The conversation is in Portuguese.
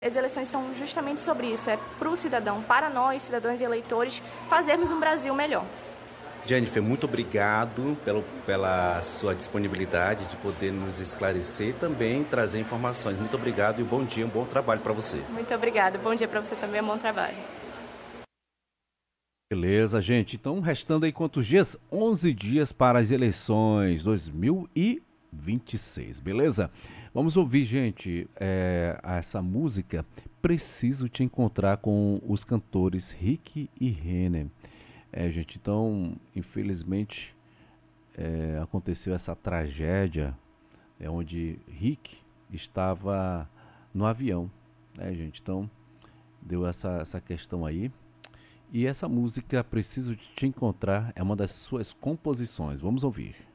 As eleições são justamente sobre isso, é para o cidadão, para nós, cidadãos e eleitores, fazermos um Brasil melhor. Jennifer, muito obrigado pela sua disponibilidade de poder nos esclarecer e também trazer informações. Muito obrigado e bom dia, um bom trabalho para você. Muito obrigada. Bom dia para você também, bom trabalho. Beleza, gente. Então, restando aí quantos dias? 11 dias para as eleições 2026, beleza? Vamos ouvir, gente, essa música Preciso Te Encontrar com os cantores Rick e Renner. Gente, então, infelizmente, aconteceu essa tragédia, onde Rick estava no avião, né, gente? Então, deu essa questão aí. E essa música, Preciso Te Encontrar, é uma das suas composições. Vamos ouvir.